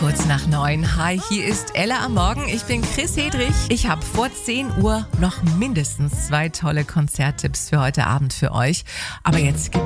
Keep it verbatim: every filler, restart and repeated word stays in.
Kurz nach neun. Hi, hier ist Ella am Morgen. Ich bin Chris Hedrich. Ich habe vor zehn Uhr noch mindestens zwei tolle Konzerttipps für heute Abend für euch. Aber jetzt gibt's